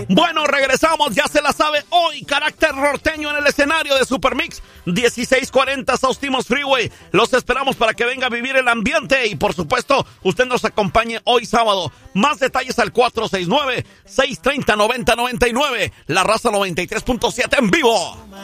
Bueno, regresamos, ya se la sabe hoy, carácter norteño en el escenario de Supermix 1640 South Timos Freeway. Los esperamos para que venga a vivir el ambiente y por supuesto usted nos acompañe hoy sábado. Más detalles al 469-630-9099, La Raza 93.7 en vivo.